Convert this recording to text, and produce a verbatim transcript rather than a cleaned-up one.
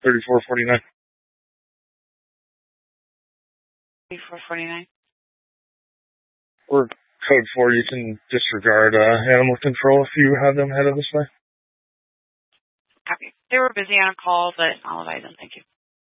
thirty-four forty-nine. thirty-four forty-nine. Or code four, you can disregard uh, animal control if you have them headed this way. Copy. They were busy on a call, but I'll advise them. Thank you.